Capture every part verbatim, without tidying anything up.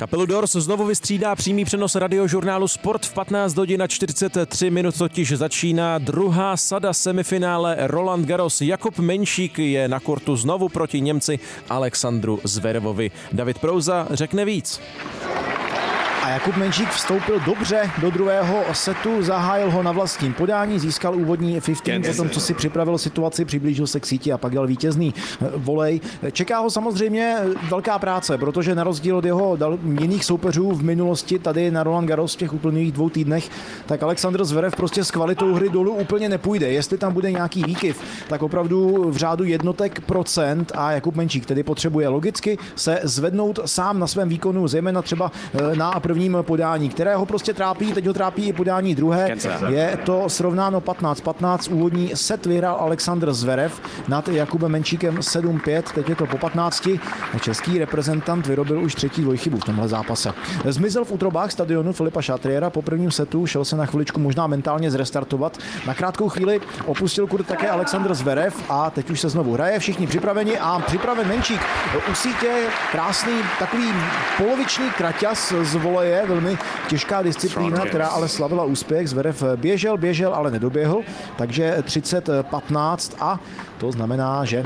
Kapelu Doors znovu vystřídá přímý přenos radiožurnálu Sport v patnáct hodin a čtyřicet tři minut, totiž začíná druhá sada semifinále Roland Garros. Jakub Menšík je na kortu znovu proti Němci Alexandru Zverevovi. David Prouza řekne víc. A Jakub Menšík vstoupil dobře do druhého setu, zahájil ho na vlastním podání, získal úvodní patnáct, potom co si připravil situaci, přiblížil se k síti a pak dal vítězný volej. Čeká ho samozřejmě velká práce, protože na rozdíl od jeho jiných soupeřů v minulosti tady na Roland Garros v těch úplných dvou týdnech, tak Alexandr Zverev prostě s kvalitou hry dolů úplně nepůjde. Jestli tam bude nějaký výkyv, tak opravdu v řádu jednotek procent a Jakub Menšík tedy potřebuje logicky se zvednout sám na svém výkonu, zejména třeba na prvním podání, které ho prostě trápí, teď ho trápí i podání druhé. Je to srovnáno patnáct patnáct, úvodní set vyhrál Alexandr Zverev nad Jakubem Menšíkem sedm pět, teď je to po patnácti. Český reprezentant vyrobil už třetí dvojchybu v tomhle zápase. Zmizel v útrobách stadionu Filipa Chatriera po prvním setu, šel se na chviličku možná mentálně zrestartovat. Na krátkou chvíli opustil kurt také Alexandr Zverev a teď už se znovu hraje, všichni připraveni a připraven Menšík u sítě, krásný takový poloviční kraťas z voleje, velmi těžká disciplína, která ale slavila úspěch. Zverev běžel, běžel, ale nedoběhl, takže třicet patnáct a to znamená, že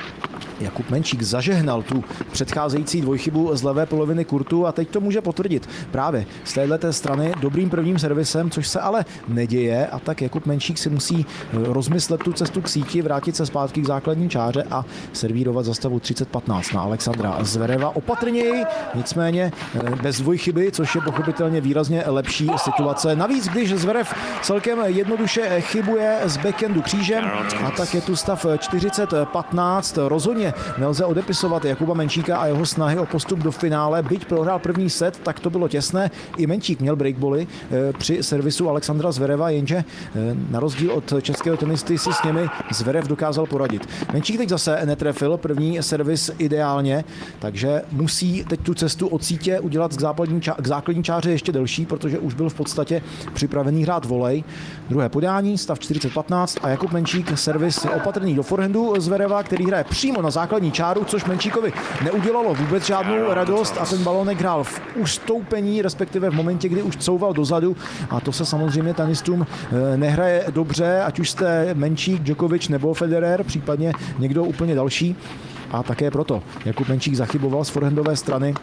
Jakub Menšík zažehnal tu předcházející dvojchybu z levé poloviny kurtu a teď to může potvrdit právě z téhleté strany dobrým prvním servisem, což se ale neděje a tak Jakub Menšík si musí rozmyslet tu cestu k síti, vrátit se zpátky k základní čáře a servírovat za stavu třicet patnáct na Alexandra Zvereva. Opatrněji, nicméně bez dvojchyby, což je pochopitelně výrazně lepší situace. Navíc, když Zverev celkem jednoduše chybuje z backendu křížem a tak je tu stav čtyřicet patnáct. Rozhodně nelze odepisovat Jakuba Menšíka a jeho snahy o postup do finále. Byť prohrál první set, tak to bylo těsné. I Menšík měl breakbally při servisu Alexandra Zvereva, jenže na rozdíl od českého tenisty si s nimi Zverev dokázal poradit. Menšík teď zase netrefil první servis ideálně, takže musí teď tu cestu od sítě udělat k, západní ča- k základní čáře ještě delší, protože už byl v podstatě připravený hrát volej. Druhé podání, stav čtyřicet patnáct a Jakub Menšík servis opatrný do forehandu Zvereva, který hraje přímo na základní čáru, což Menšíkovi neudělalo vůbec žádnou radost a ten balonek hrál v ustoupení, respektive v momentě, kdy už couval dozadu a to se samozřejmě tenistům nehraje dobře, ať už jste Menšík, Djokovic nebo Federer, případně někdo úplně další a také proto Jakub Menšík zachyboval z forehandové strany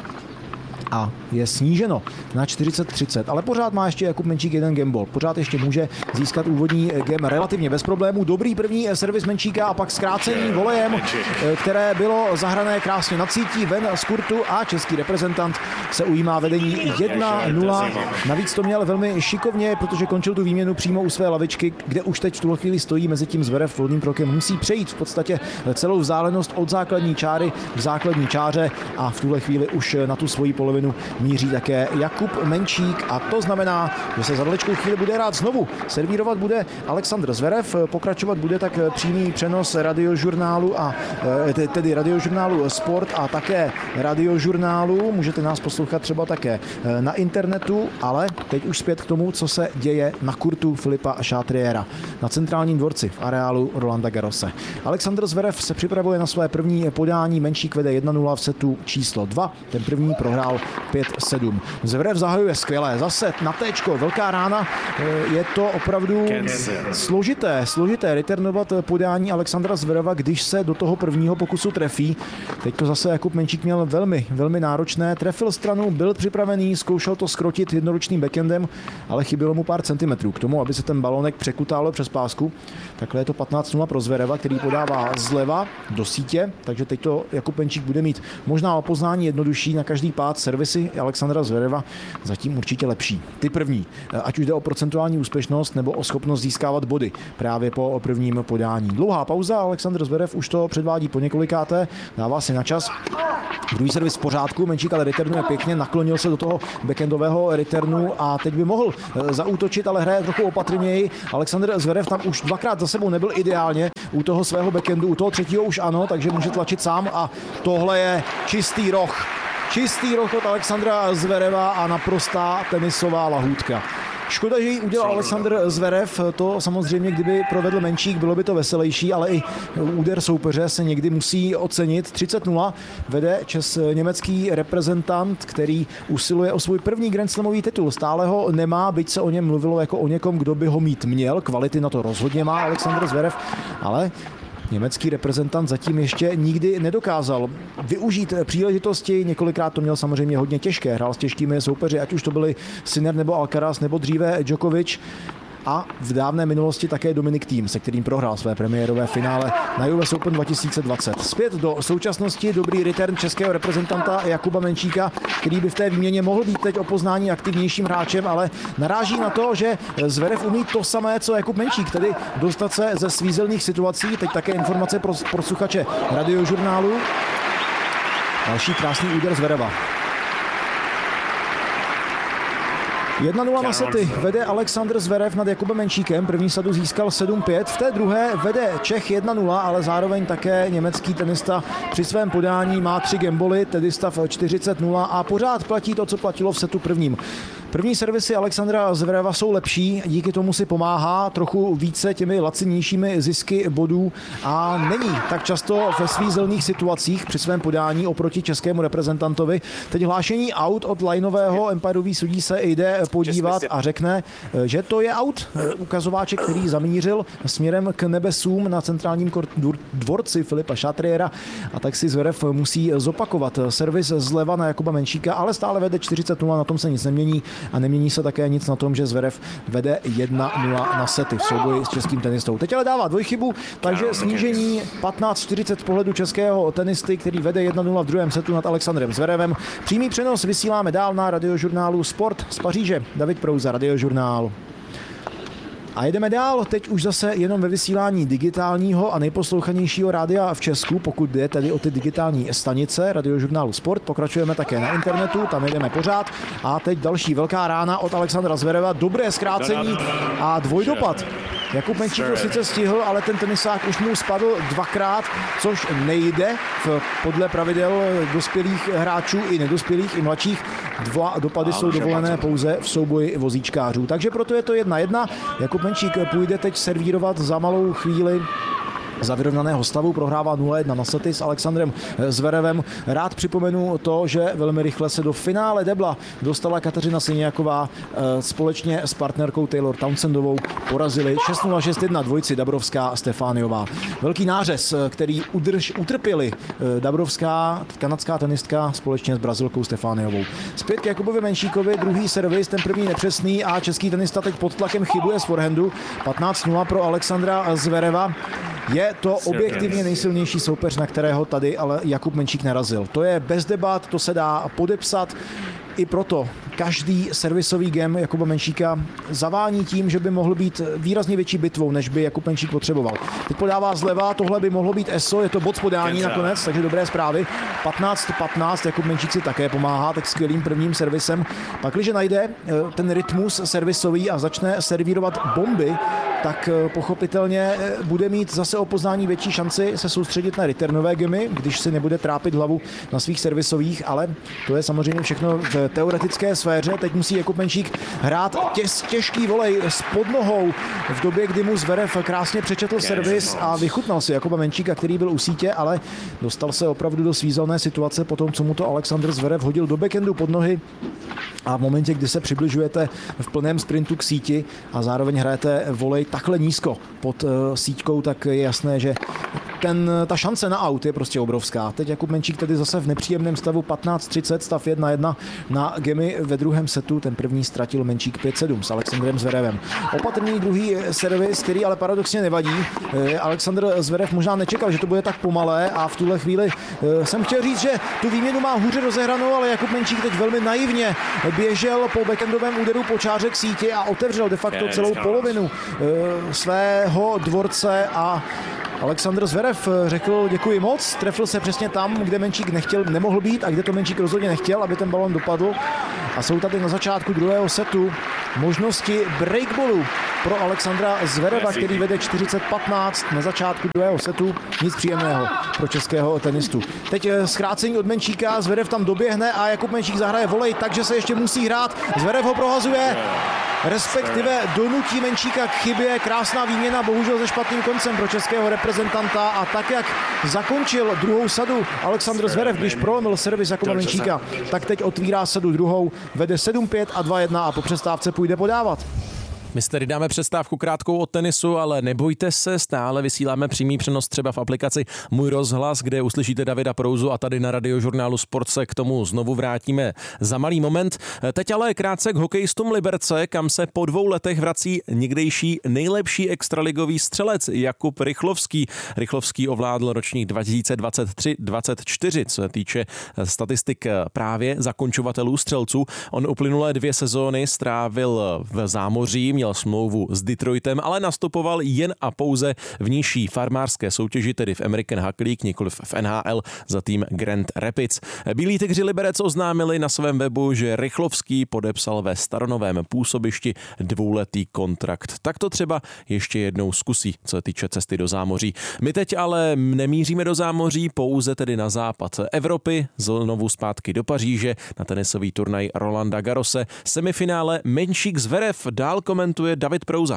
a je sníženo na čtyřicet třicet, ale pořád má ještě Jakub Menšík jeden gameball. Pořád ještě může získat úvodní game relativně bez problémů. Dobrý první servis Menšíka a pak zkrácení volejem, které bylo zahrané krásně nad sítí, ven z kurtu a český reprezentant se ujímá vedení jedna nula. Navíc to měl velmi šikovně, protože končil tu výměnu přímo u své lavičky, kde už teď v tuhle chvíli stojí, mezi tím Zverev volným krokem musí přejít v podstatě celou vzdálenost od základní čáry k základní čáře a v tuhle chvíli už na tu svoji polovinu míří také Jakub Menšík a to znamená, že se za dalečkou chvíli bude hrát znovu. Servírovat bude Alexandr Zverev, pokračovat bude tak přímý přenos radiožurnálu a tedy radiožurnálu Sport a také radiožurnálu. Můžete nás poslouchat třeba také na internetu, ale teď už zpět k tomu, co se děje na kurtu Filipa Chatriera na centrálním dvorci v areálu Rolanda Garrose. Alexandr Zverev se připravuje na své první podání, Menšík vede jedna nula v setu číslo dva, ten první prohrál pět sedm. Zverev zahajuje skvěle, zase na téčko, velká rána, je to opravdu složité, složité returnovat podání Alexandra Zvereva, když se do toho prvního pokusu trefí. Teď to zase Jakub Menšík měl velmi, velmi náročné, trefil stranu, byl připravený, zkoušel to skrotit jednoručným backendem, ale chybělo mu pár centimetrů k tomu, aby se ten balonek překutal přes pásku. Takhle je to patnáct nula pro Zvereva, který podává zleva do sítě, takže teď to Jakub Menšík bude mít možná o poznání jednodušší na každý pád. Servisy Alexandra Zvereva zatím určitě lepší. Ty první, ať už jde o procentuální úspěšnost nebo o schopnost získávat body právě po prvním podání. Dlouhá pauza, Alexandr Zverev už to předvádí po několikáté, dává si na čas. Druhý servis v pořádku, Menšík ale returnuje pěkně, naklonil se do toho backendového returnu a teď by mohl zaútočit, ale hraje trochu opatrněji. Alexandr Zverev tam už dvakrát za sebou nebyl ideálně u toho svého backendu, u toho třetího už ano, takže může tlačit sám a tohle je čistý roh. Čistý roh od Alexandra Zvereva a naprostá tenisová lahůdka. Škoda, že ji udělal Alexander Zverev, to samozřejmě, kdyby provedl Menčík, bylo by to veselější, ale i úder soupeře se někdy musí ocenit. třicet nula vede čes německý reprezentant, který usiluje o svůj první grandslamový titul. Stále ho nemá, byť se o něm mluvilo jako o někom, kdo by ho mít měl. Kvality na to rozhodně má Alexander Zverev, ale německý reprezentant zatím ještě nikdy nedokázal využít příležitosti, několikrát to měl samozřejmě hodně těžké, hrál s těžkými soupeři, ať už to byli Sinner nebo Alcaraz nebo dříve Djokovic a v dávné minulosti také Dominic Thiem, se kterým prohrál své premiérové finále na U S Open dva tisíce dvacet. Zpět do současnosti dobrý return českého reprezentanta Jakuba Menčíka, který by v té výměně mohl být teď o poznání aktivnějším hráčem, ale naráží na to, že Zverev umí to samé, co Jakub Menčík, tedy dostat se ze svízelných situací. Teď také informace pro posluchače Radiožurnálu. Další krásný úder Zvereva. jedna nula na sety vede Alexander Zverev nad Jakubem Menčíkem. První sadu získal sedm pět. V té druhé vede Čech jedna nula, ale zároveň také německý tenista při svém podání má tři gamboly, tedy stav čtyřicet nula a pořád platí to, co platilo v setu prvním. První servisy Alexandra Zvereva jsou lepší, díky tomu si pomáhá trochu více těmi lacinějšími zisky bodů a není tak často ve svízelných situacích při svém podání oproti českému reprezentantovi. Teď hlášení out od lineového empirový sudí se jde podívat a řekne, že to je out. Ukazováček, který zamířil směrem k nebesům na centrálním dvorci Filipa Chatriera, a tak si Zverev musí zopakovat servis zleva na Jakuba Menčíka, ale stále vede čtyřicet nula, na tom se nic nemění. A nemění se také nic na tom, že Zverev vede jedna nula na sety v souboji s českým tenistou. Teď ale dává dvojchybu, takže snížení patnáct čtyřicet z pohledu českého tenisty, který vede jedna nula v druhém setu nad Alexandrem Zverevem. Přímý přenos vysíláme dál na Radiožurnálu Sport z Paříže. David Prouza, Radiožurnál. A jedeme dál, teď už zase jenom ve vysílání digitálního a nejposlouchanějšího rádia v Česku, pokud jde tedy o ty digitální stanice Radiožurnálu Sport. Pokračujeme také na internetu, tam jedeme pořád. A teď další velká rána od Alexandra Zvereva, dobré zkrácení a dvojdopad. Jakub Menčík to sice stihl, ale ten tenisák už mu spadl dvakrát, což nejde v, podle pravidel dospělých hráčů i nedospělých, i mladších. Dva dopady jsou dovolené pouze v souboji vozíčkářů. Takže proto je to jedna jedna. Jakub Menčík půjde teď servírovat za malou chvíli za vyrovnaného stavu, prohrává nula jedna na sety s Alexandrem Zverevem. Rád připomenu to, že velmi rychle se do finále debla dostala Kateřina Siniaková společně s partnerkou Taylor Townsendovou. Porazili šest nula šest jedna dvojici Dabrovská a Stefániová. Velký nářez, který udrž, utrpěli Dabrovská, kanadská tenistka společně s Brazilkou Stefániovou. Zpět k Jakubovi Menčíkovi, druhý servis, ten první nepřesný a český tenista teď pod tlakem chybuje z forehandu. patnáct nula pro Alexandra Zvereva. Je to objektivně nejsilnější soupeř, na kterého tady ale Jakub Menčík narazil. To je bez debat, to se dá podepsat. I proto každý servisový game Jakuba Menčíka zavání tím, že by mohl být výrazně větší bitvou, než by Jakub Menčík potřeboval. Teď podává zleva, tohle by mohlo být E S O, je to bod podání nakonec, takže dobré zprávy. patnáct patnáct, Jakub Menčík si také pomáhá tak skvělým prvním servisem. Pakliže najde ten rytmus servisový a začne servírovat bomby, tak pochopitelně bude mít zase o poznání větší šanci se soustředit na returnové gamy, když si nebude trápit hlavu na svých servisových, ale to je samozřejmě všechno v teoretické sféře. Teď musí Jakub Menčík hrát těž, těžký volej s podnohou v době, kdy mu Zverev krásně přečetl servis a vychutnal si Jakuba Menčíka, který byl u sítě, ale dostal se opravdu do svízelné situace po tom, co mu to Alexander Zverev hodil do backhandu pod nohy. A v momentě, kdy se přibližujete v plném sprintu k síti a zároveň hrajete volej takhle nízko pod uh, síťkou, tak je jasné, že ten, ta šance na out je prostě obrovská. Teď Jakub Menčík tedy zase v nepříjemném stavu patnáct třicet, stav jedna jedna na gemy ve druhém setu. Ten první ztratil Menčík pět sedm s Alexandrem Zverevem. Opatrný druhý servis, který ale paradoxně nevadí. Alexandr Zverev možná nečekal, že to bude tak pomalé a v tuhle chvíli jsem chtěl říct, že tu výměnu má hůře rozehranou, ale Jakub Menčík teď velmi naivně běžel po backendovém úderu po čáře k síti a otevřel de facto celou polovinu svého dvorce a Alexandr Zverev řekl děkuji moc, trefil se přesně tam, kde Menčík nechtěl, nemohl být a kde to Menčík rozhodně nechtěl, aby ten balon dopadl. A jsou tady na začátku druhého setu možnosti breakballu pro Alexandra Zvereva, který vede čtyřicet patnáct na začátku druhého setu. Nic příjemného pro českého tenistu. Teď zkrácení od Menčíka, Zverev tam doběhne a Jakub Menčík zahraje volej, takže se ještě musí hrát. Zverev ho prohazuje. respektive donutí Menčíka k chybě. Krásná výměna, bohužel se špatným koncem pro českého reprezentanta a tak, jak zakončil druhou sadu Alexandr Zverev, když prolomil servis Jakuba Menčíka, tak teď otvírá sadu druhou, vede sedm pět a dva jedna a po přestávce půjde podávat. My si tady dáme přestávku krátkou od tenisu, ale nebojte se, stále vysíláme přímý přenos třeba v aplikaci Můj rozhlas, kde uslyšíte Davida Prouzu a tady na Radiožurnálu Sport se k tomu znovu vrátíme za malý moment. Teď ale krátce k hokejistům Liberce, kam se po dvou letech vrací někdejší nejlepší extraligový střelec Jakub Rychlovský. Rychlovský ovládl ročník dva tisíce dvacet tři dvacet čtyři, co se týče statistik právě zakončovatelů střelců. On uplynulé dvě sezóny strávil v zámoří, měl smlouvu s Detroitem, ale nastupoval jen a pouze v nižší farmářské soutěži, tedy v American Hockey League, nikoliv v N H L za tým Grand Rapids. Bílí tygři Liberec oznámili na svém webu, že Rychlovský podepsal ve staronovém působišti dvouletý kontrakt. Tak to třeba ještě jednou zkusí, co se týče cesty do zámoří. My teď ale nemíříme do zámoří, pouze tedy na západ Evropy, znovu zpátky do Paříže na tenisový turnaj Rolanda Garrose. Semifinále Menčík Zverev, dál komentuje David Prouza.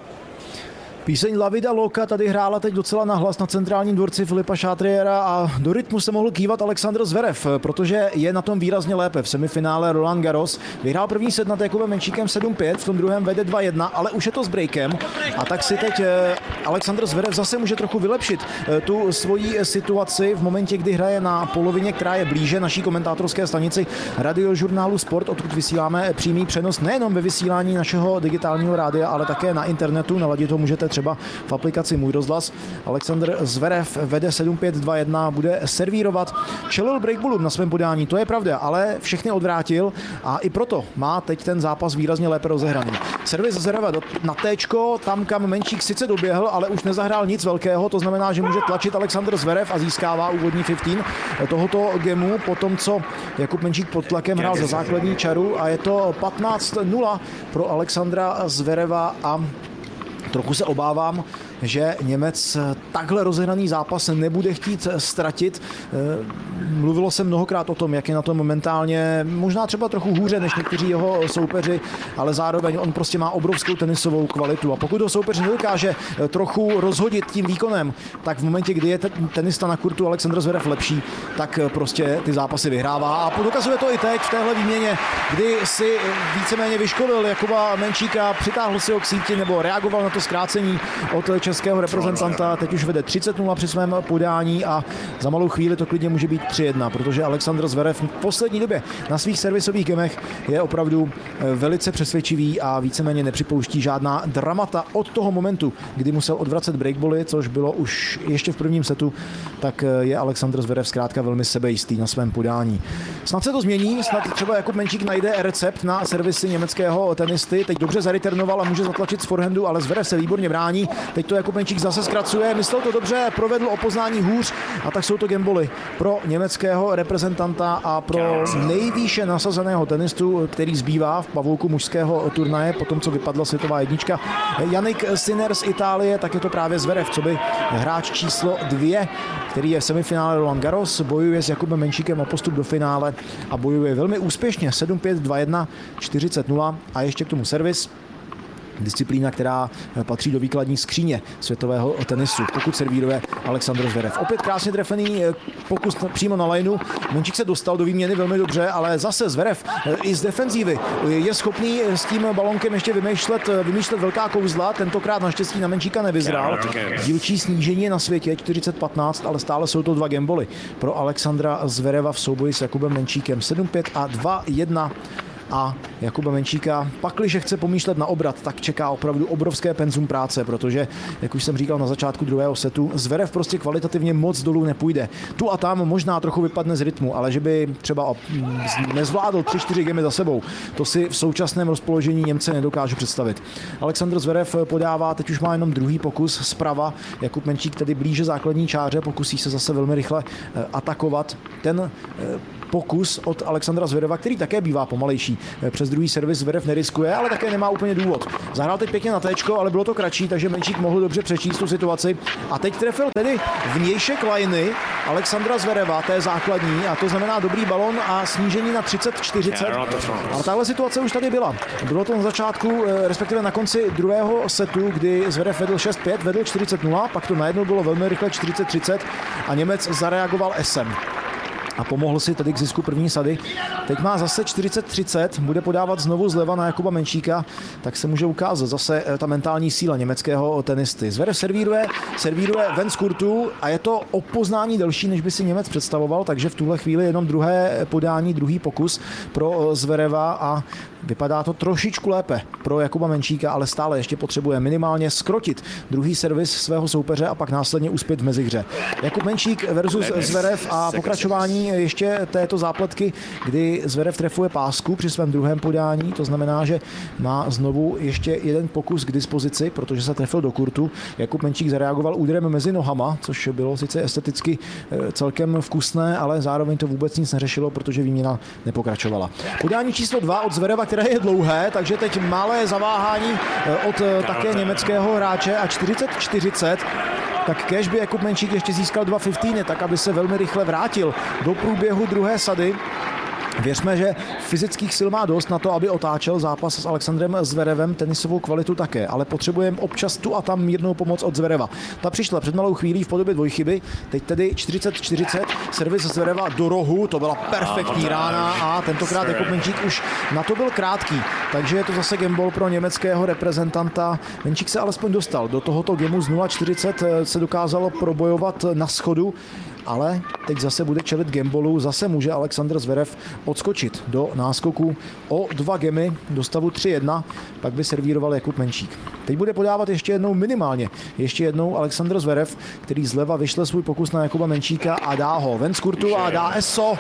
Píseň Lavida Loka tady hrála teď docela nahlas na centrálním dvorci Filipa Chatriera a do rytmu se mohl kývat Alexandr Zverev, protože je na tom výrazně lépe. V semifinále Roland Garros vyhrál první set nad Jakubem Menčíkem sedm pět, v tom druhém vede dva jedna, ale už je to s breakem a tak si teď Alexandr Zverev zase může trochu vylepšit tu svoji situaci v momentě, kdy hraje na polovině, která je blíže naší komentátorské stanici Radiožurnálu Sport, odkud vysíláme přímý přenos nejenom ve vysílání našeho digitálního rádia, ale také na internetu. Naladit to můžete třeba v aplikaci Můj rozhlas. Alexandr Zverev vede sedm pět dva jedna, bude servírovat. Čelil breakballům na svém podání, to je pravda, ale všechny odvrátil a i proto má teď ten zápas výrazně lépe rozehraný. Servis Zvereva na téčko, tam kam Menčík sice doběhl, ale už nezahrál nic velkého, to znamená, že může tlačit Alexandr Zverev a získává úvodní patnáct tohoto gemu po tom, co Jakub Menčík pod tlakem hrál za základní čaru a je to patnáct nula pro Alexandra Zvereva a trochu se obávám, že Němec takhle rozehraný zápas nebude chtít ztratit. Mluvilo se mnohokrát o tom, jak je na tom momentálně, možná třeba trochu hůře než někteří jeho soupeři, ale zároveň on prostě má obrovskou tenisovou kvalitu a pokud ho soupeř nedokáže trochu rozhodit tím výkonem, tak v momentě, kdy je tenista na kurtu Alexandr Zverev lepší, tak prostě ty zápasy vyhrává a dokazuje to i teď v téhle výměně, kdy si víceméně vyškolil Jakuba Menčíka, přitáhl si ho k síti nebo reagoval na to zkrácení od českého reprezentanta, teď už vede třicet nula při svém podání a za malou chvíli to klidně může být tři jedna, protože Alexandr Zverev v poslední době na svých servisových gemech je opravdu velice přesvědčivý a víceméně nepřipouští žádná dramata od toho momentu, kdy musel odvracet breakbally, což bylo už ještě v prvním setu, tak je Alexandr Zverev zkrátka velmi sebejistý na svém podání. Snad se to změní, snad třeba Jakub Menčík najde recept na servisy německého tenisty, teď dobře zareturnoval a může zatlačit z forehandu, ale Zverev se výborně brání, teď to Jakub Menčík zase zkracuje, myslel to dobře, provedl opoznání hůř a tak jsou to gameboly pro německého reprezentanta a pro nejvýše nasazeného tenistu, který zbývá v pavouku mužského turnaje, po tom, co vypadla světová jednička Jannik Sinner z Itálie, tak je to právě Zverev, co by hráč číslo dvě, který je v semifinále Roland Garros, bojuje s Jakubem Menčíkem o postup do finále a bojuje velmi úspěšně sedm pět dva jedna čtyřicet nula a ještě k tomu servis. Disciplína, která patří do výkladní skříně světového tenisu, pokud servíruje Alexandr Zverev. Opět krásně trefený pokus přímo na lineu. Menčík se dostal do výměny velmi dobře, ale zase Zverev i z defenzívy je schopný s tím balonkem ještě vymýšlet, vymýšlet velká kouzla. Tentokrát naštěstí na Menčíka nevyzrál. Dílčí snížení na světě čtyřicet patnáct, ale stále jsou to dva gameboly pro Alexandra Zvereva v souboji s Jakubem Menčíkem. sedm pět a dva jedna. A Jakuba Menčíka, pakliže chce pomýšlet na obrat, tak čeká opravdu obrovské penzum práce, protože, jak už jsem říkal na začátku druhého setu, Zverev prostě kvalitativně moc dolů nepůjde. Tu a tam možná trochu vypadne z rytmu, ale že by třeba nezvládl tři čtyři gemy za sebou, to si v současném rozpoložení Němce nedokážu představit. Alexandr Zverev podává, teď už má jenom druhý pokus zprava, Jakub Menčík tedy blíže základní čáře, pokusí se zase velmi rychle atakovat. Ten pokus od Alexandra Zvereva, který také bývá pomalejší. Přes druhý servis Zverev neriskuje, ale také nemá úplně důvod. Zahrál teď pěkně na téčko, ale bylo to kratší, takže Menčík mohl dobře přečíst tu situaci. A teď trefil tedy vnějšek liney Alexandra Zvereva, té základní, a to znamená dobrý balon a snížení na třicet čtyřicet. Ale tahle situace už tady byla. Bylo to na začátku, respektive na konci druhého setu, kdy Zverev vedl šest pět, vedl čtyřicet nula, pak to najednou bylo velmi rychle čtyřicet třicet a Němec zareagoval esem. A pomohl si tedy k zisku první sady. Teď má zase čtyřicet třicet, bude podávat znovu zleva na Jakuba Menšíka, tak se může ukázat zase ta mentální síla německého tenisty. Zverev servíruje, servíruje ven z kurtu a je to o poznání delší, než by si Němec představoval, takže v tuhle chvíli jenom druhé podání, druhý pokus pro Zvereva a vypadá to trošičku lépe pro Jakuba Menšíka, ale stále ještě potřebuje minimálně skrotit druhý servis svého soupeře a pak následně uspět v mezihře. Jakub Menšík versus Zverev a pokračování ještě této zápletky, kdy Zverev trefuje pásku při svém druhém podání, to znamená, že má znovu ještě jeden pokus k dispozici, protože se trefil do kurtu. Jakub Menšík zareagoval úderem mezi nohama, což bylo sice esteticky celkem vkusné, ale zároveň to vůbec nic neřešilo, protože výměna nepokračovala. Podání číslo dva od Zvereva, které je dlouhé, takže teď malé zaváhání od také německého hráče a čtyřicet čtyřicet. Tak kéž by Jakub Menšík ještě získal dva patnáctiny, tak aby se velmi rychle vrátil do průběhu druhé sady. Věřme, že fyzických sil má dost na to, aby otáčel zápas s Alexandrem Zverevem, tenisovou kvalitu také, ale potřebujeme občas tu a tam mírnou pomoc od Zvereva. Ta přišla před malou chvílí v podobě dvojchyby, teď tedy čtyřicet čtyřicet, servis Zvereva do rohu, to byla perfektní rána a tentokrát Jakub Menšík už na to byl krátký, takže je to zase gameball pro německého reprezentanta. Menšík se alespoň dostal do tohoto gamu z nula čtyřicet, se dokázalo probojovat na schodu, ale teď zase bude čelit gamebolu, zase může Alexandr Zverev odskočit do náskoku o dva gemy do stavu tři jedna, pak by servíroval Jakub Menšík. Teď bude podávat ještě jednou minimálně, ještě jednou Alexandr Zverev, který zleva vyšle svůj pokus na Jakuba Menšíka a dá ho ven z kurtu a dá eso.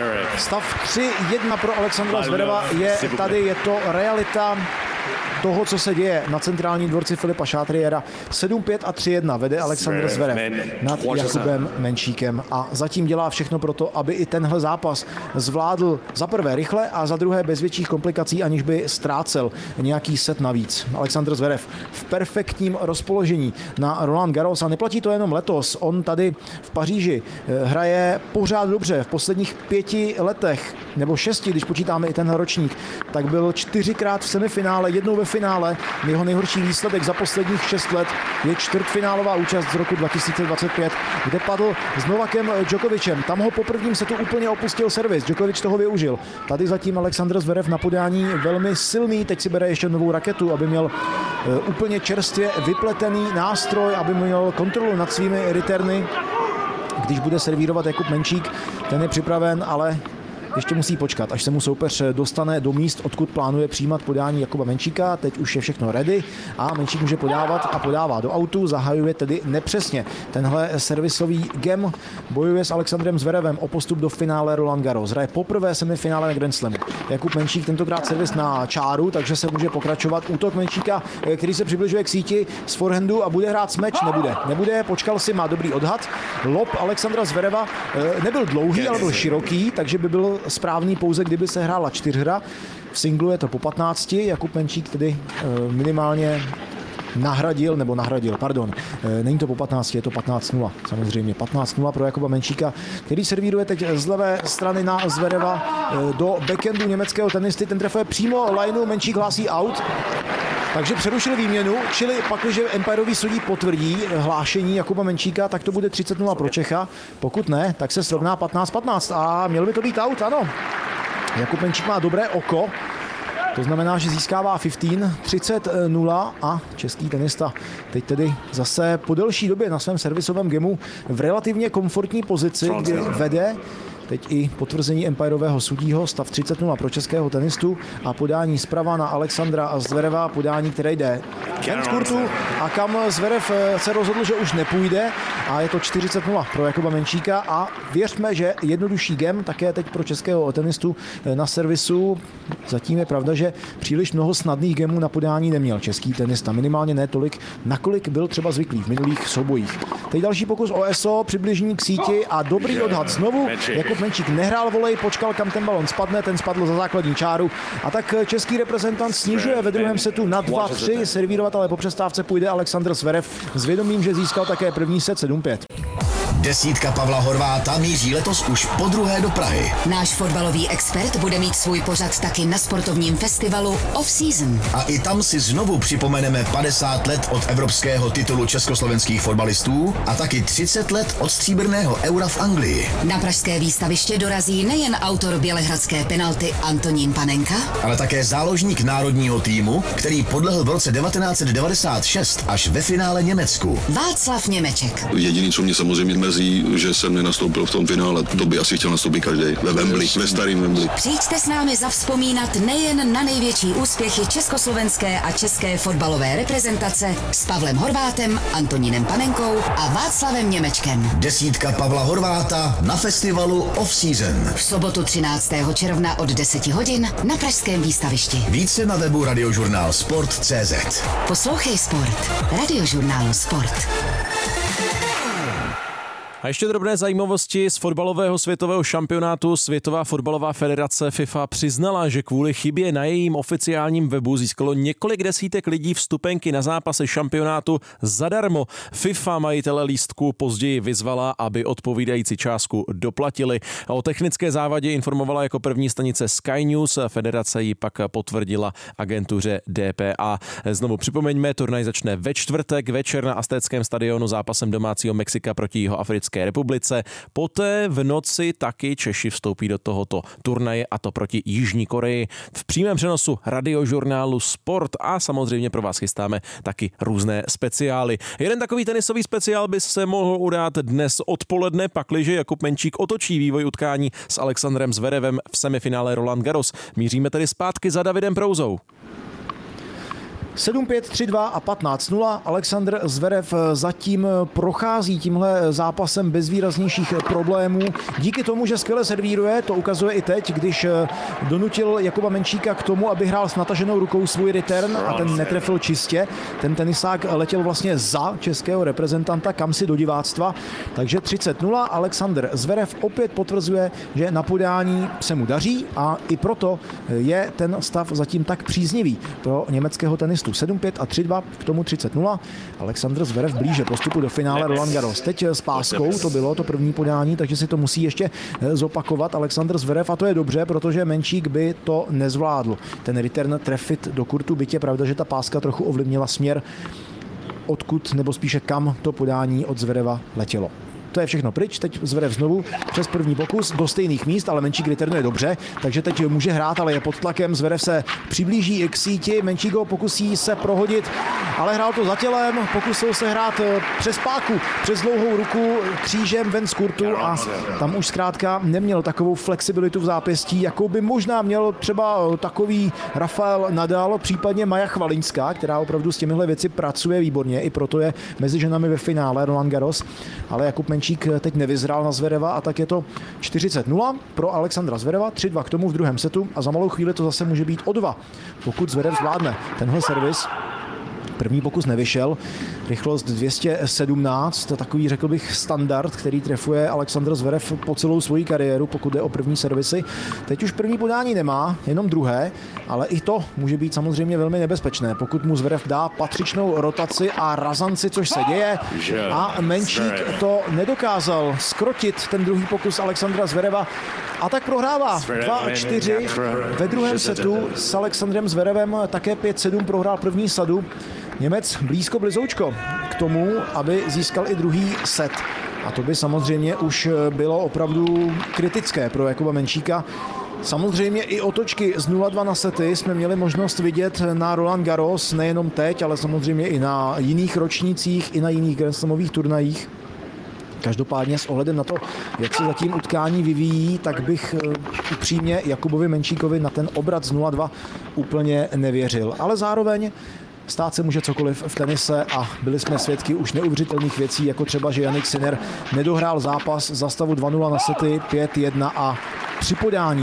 Stav tři jedna pro Alexandra Zvereva je tady, je to realita toho, co se děje na centrálním dvorci Filipa Chatriera. sedm pět a tři jedna vede Alexandr Zverev nad Jakubem Menšíkem a zatím dělá všechno pro to, aby i tenhle zápas zvládl za prvé rychle a za druhé bez větších komplikací, aniž by ztrácel nějaký set navíc. Alexandr Zverev v perfektním rozpoložení na Roland Garros a neplatí to jenom letos. On tady v Paříži hraje pořád dobře. V posledních pěti letech nebo šesti, když počítáme i ten ročník, tak byl čtyřikrát v semifinále, jednou ve finále. Jeho nejhorší výsledek za posledních šest let je čtvrtfinálová účast z roku dva tisíce dvacet pět, kde padl s Novakem Djokovicem. Tam ho po prvním setu úplně opustil servis. Djokovic toho využil. Tady zatím Alexandr Zverev na podání velmi silný. Teď si bere ještě novou raketu, aby měl úplně čerstvě vypletený nástroj, aby měl kontrolu nad svými returny. Když bude servírovat Jakub Menšík, ten je připraven, ale ještě musí počkat, až se mu soupeř dostane do míst, odkud plánuje přijímat podání Jakuba Menšíka. Teď už je všechno ready a Menšík může podávat a podává do autu, zahajuje tedy nepřesně. Tenhle servisový gem bojuje s Alexandrem Zverevem o postup do finále Roland Garros. Hraje poprvé semifinále na Grand Slamu. Jakub Menšík tentokrát servis na čáru, takže se může pokračovat. Útok Menšíka, který se přibližuje k síti z forehandu a bude hrát smeč, nebude. Nebude, počkal si, má dobrý odhad. Lob Alexandra Zvereva nebyl dlouhý, ale byl široký, takže by byl správný pouze, kdyby se hrála čtyřhra. V singlu je to po patnácti, Jakub Menšík tedy minimálně nahradil, nebo nahradil, pardon, není to po patnácti, je to patnáct nula, samozřejmě patnáct nula pro Jakuba Menšíka, který servíruje teď z levé strany na Zvereva do backhandu německého tenisty, ten trefuje přímo lineu, Menšík hlásí out. Takže přerušili výměnu, čili pak, když empirový sudí potvrdí hlášení Jakuba Menšíka, tak to bude třicet nula pro Čecha. Pokud ne, tak se srovná patnáct patnáct a měl by to být out, ano. Jakub Menšík má dobré oko, to znamená, že získává patnáct třicet nula a český tenista teď tedy zase po delší době na svém servisovém gemu v relativně komfortní pozici, kdy vede. Teď i potvrzení empirového sudího, stav třicet nula pro českého tenistu a podání zprava na Alexandra Zvereva, podání, které jde ven z kurtu a kam Zverev se rozhodl, že už nepůjde a je to čtyřicet nula pro Jakuba Menšíka a věřme, že jednodušší gem také teď pro českého tenistu na servisu. Zatím je pravda, že příliš mnoho snadných gemů na podání neměl český tenista, minimálně ne tolik, nakolik byl třeba zvyklý v minulých soubojích. Teď další pokus o eso, přibližení k síti a dobrý odhad znovu. Jakub Menšík nehrál volej, počkal, kam ten balon spadne, ten spadl za základní čáru a tak český reprezentant snižuje ve druhém setu na dva tři, servírovat ale po přestávce půjde Alexandr Zverev s vědomím, že získal také první set sedm pět. Desítka Pavla Horváta míří letos už podruhé do Prahy. Náš fotbalový expert bude mít svůj pořad taky na sportovním festivalu Off Season. A i tam si znovu připomeneme padesát let od evropského titulu československých fotbalistů a taky třicet let od stříbrného eura v Anglii. Na pražské výstaviště dorazí nejen autor bělehradské penalty Antonín Panenka, ale také záložník národního týmu, který podlehl v roce devatenáct set devadesát šest až ve finále Německu. Václav Němeček. Jediný, co mě samozřejmě mrzí, že jsem nenastoupil v tom finále. To by asi chtěl nastoupit každý. Ve Wembley, ve starým Wembley. Přijďte s námi zavzpomínat nejen na největší úspěchy československé a české fotbalové reprezentace s Pavlem Horvátem, Antonínem Panenkou a Václavem Němečkem. Desítka Pavla Horváta na festivalu Off Season. V sobotu třináctého června od deset hodin na pražském výstavišti. Více na webu radiožurnál sport tečka cé zet. Poslouchej Sport. Radiožurnál Sport. A ještě drobné zajímavosti z fotbalového světového šampionátu. Světová fotbalová federace FIFA přiznala, že kvůli chybě na jejím oficiálním webu získalo několik desítek lidí vstupenky na zápasy šampionátu zadarmo. FIFA majitele lístku později vyzvala, aby odpovídající částku doplatili. O technické závadě informovala jako první stanice Sky News, federace ji pak potvrdila agentuře D P A. Znovu připomeňme, turnaj začne ve čtvrtek večer na Aztéckém stadionu zápasem domácího Mexika proti Jihoafrické republice. Poté v noci taky Češi vstoupí do tohoto turnaje, a to proti Jižní Koreji. V přímém přenosu radiožurnálu Sport a samozřejmě pro vás chystáme taky různé speciály. Jeden takový tenisový speciál by se mohl udát dnes odpoledne, pakliže Jakub Menčík otočí vývoj utkání s Alexandrem Zverevem v semifinále Roland Garros. Míříme tedy zpátky za Davidem Prouzou. sedm pět, tři dva a patnáct nula. Alexandr Zverev zatím prochází tímhle zápasem bez výraznějších problémů. Díky tomu, že skvěle servíruje, to ukazuje i teď, když donutil Jakuba Menčíka k tomu, aby hrál s nataženou rukou svůj return a ten netrefil čistě. Ten tenisák letěl vlastně za českého reprezentanta kamsi do diváctva. Takže třicet nula. Alexandr Zverev opět potvrzuje, že na podání se mu daří a i proto je ten stav zatím tak příznivý pro německého tenistu. sedm pět a tři dva, k tomu třicet nula. Alexandr Zverev blíže postupu do finále Roland Garros. Teď s páskou to bylo to první podání, takže si to musí ještě zopakovat Alexandr Zverev a to je dobře, protože Menčík by to nezvládl. Ten return trefit do kurtu, byť je pravda, že ta páska trochu ovlivnila směr, odkud nebo spíše kam to podání od Zvereva letělo. To je všechno pryč, teď Zverev znovu přes první pokus do stejných míst, ale Menčík returnuje dobře, takže teď může hrát, ale je pod tlakem. Zverev se přiblíží k síti, Menčík ho pokusí se prohodit, ale hrál to za tělem, pokusil se hrát přes páku, přes dlouhou ruku, křížem ven z kurtu a tam už zkrátka neměl takovou flexibilitu v zápěstí, jakou by možná měl třeba takový Rafael Nadal, případně Maja Chvalinská, která opravdu s těmihle věci pracuje výborně, i proto je mezi ženami ve finále Roland Garros, ale Jakub Menčík teď nevyzrál na Zvereva a tak je to čtyřicet nula pro Alexandra Zvereva, tři dva k tomu v druhém setu a za malou chvíli to zase může být o dva, pokud Zverev zvládne tenhle servis. První pokus nevyšel, rychlost dvě stě sedmnáct, takový řekl bych standard, který trefuje Alexandr Zverev po celou svoji kariéru, pokud jde o první servisy. Teď už první podání nemá, jenom druhé, ale i to může být samozřejmě velmi nebezpečné, pokud mu Zverev dá patřičnou rotaci a razanci, což se děje. A Menčík to nedokázal zkrotit, ten druhý pokus Alexandra Zvereva, a tak prohrává dva čtyři ve druhém setu s Alexandrem Zverevem, také pět sedm prohrál první sadu. Němec blízko blizoučko k tomu, aby získal i druhý set. A to by samozřejmě už bylo opravdu kritické pro Jakuba Menčíka. Samozřejmě i otočky z nula dva na sety jsme měli možnost vidět na Roland Garros, nejenom teď, ale samozřejmě i na jiných ročnících, i na jiných Grand Slamových turnajích. Každopádně s ohledem na to, jak se zatím utkání vyvíjí, tak bych upřímně Jakubovi Menčíkovi na ten obrat z nula dva úplně nevěřil. Ale zároveň stát se může cokoliv v tenise a byli jsme svědky už neuvěřitelných věcí, jako třeba, že Jannik Sinner nedohrál zápas za stavu dva nula na sety, pět jedna a při podání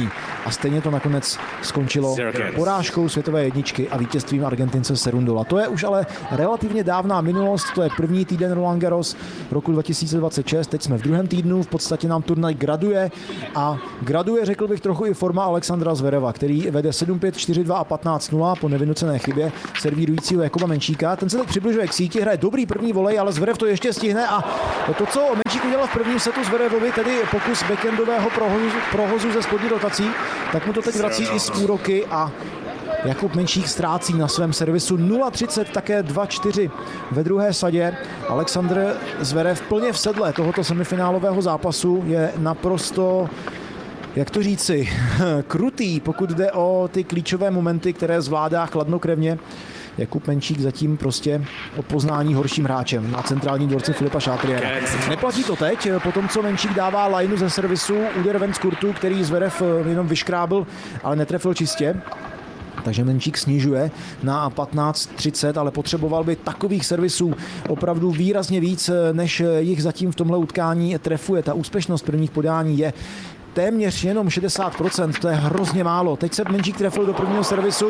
a stejně to nakonec skončilo porážkou světové jedničky a vítězstvím Argentince Cerúndola. To je už ale relativně dávná minulost, to je první týden Roland Garros roku dva tisíce dvacet šest, teď jsme v druhém týdnu, v podstatě nám turnaj graduje a graduje, řekl bych, trochu i forma Alexandra Zvereva, který vede sedm pět, čtyři dva a patnáct nula po nevynucené chybě servírujícího Jakuba Menčíka. Ten se teď přibližuje k síti, hraje dobrý první volej, ale Zverev to ještě stihne a to, co Menčík udělal v prvním setu Zverevovi, tedy pokus backendového prohozu, prohozu ze spodní rotací, tak mu to teď vrací i z úroky a Jakub Menčík ztrácí na svém servisu nula třicet, také dva čtyři ve druhé sadě. Alexandr Zverev plně v sedle tohoto semifinálového zápasu je naprosto, jak to říci, krutý, pokud jde o ty klíčové momenty, které zvládá chladnokrevně. Jakub Menčík zatím prostě o poznání horším hráčem na centrálním dvorci Filipa Chatriera. Neplatí to teď, po tom, co Menčík dává lineu ze servisu, úder ven z kurtu, který Zverev jenom vyškrábl, ale netrefil čistě. Takže Menčík snižuje na patnáct třicet, ale potřeboval by takových servisů opravdu výrazně víc, než jich zatím v tomhle utkání trefuje. Ta úspěšnost prvních podání je téměř jenom šedesát procent, to je hrozně málo. Teď se Menčík trefil do prvního servisu,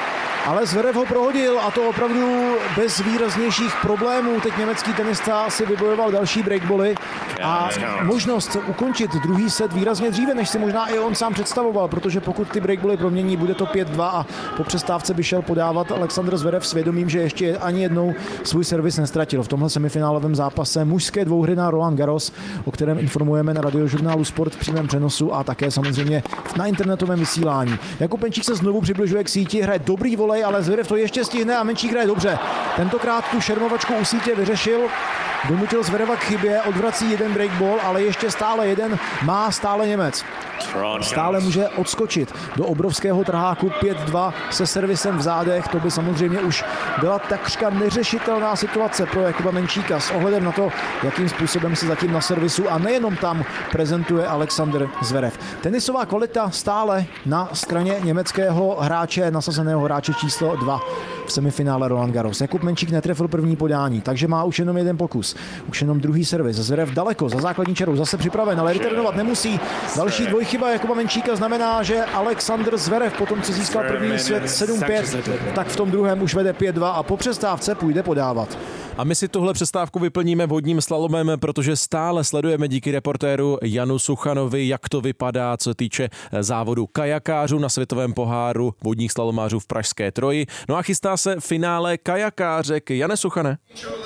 ale Zverev ho prohodil a to opravdu bez výraznějších problémů. Teď německý tenista si vybojoval další breakbally a možnost ukončit druhý set výrazně dříve, než si možná i on sám představoval, protože pokud ty breakbally promění, bude to pět dva a po přestávce by šel podávat Alexandr Zverev svědomím, že ještě ani jednou svůj servis nestratil. V tomhle semifinálovém zápase mužské dvouhry na Roland Garros, o kterém informujeme na radiožurnálu Sport v přímém přenosu a také samozřejmě na internetovém vysílání. Jakub Menčík se znovu přibližuje k síti, hraje dobrý volej, ale Zverev to ještě stihne a Menčík hraje dobře. Tentokrát tu šermovačku u sítě vyřešil, donutil Zvereva k chybě, odvrací jeden breakball, ale ještě stále jeden má stále Němec. Stále může odskočit do obrovského trháku pět dva se servisem v zádech. To by samozřejmě už byla takřka neřešitelná situace pro Jakuba Menčíka s ohledem na to, jakým způsobem se zatím na servisu a nejenom tam prezentuje Alexandr Zverev. Tenisová kvalita stále na straně německého hráče, nasazeného hráče číslo dva v semifinále Roland Garros. Jakub Menčík netrefil první podání, takže má už jenom jeden pokus. Už jenom druhý servis. Zverev daleko za základní čarou, zase připraven, ale returnovat nemusí. Další dvojchyba Jakuba Menčíka znamená, že Alexandr Zverev po tom, co získal první svět sedm pět, tak v tom druhém už vede pět dva a po přestávce půjde podávat. A my si tuhle přestávku vyplníme vodním slalomem, protože stále sledujeme díky reportéru Janu Suchanovi, jak to vypadá, co týče závodu kajakářů na světovém poháru vodních slalomářů v pražské Troji. No a chystá se finále kajakářek. Jane Suchane.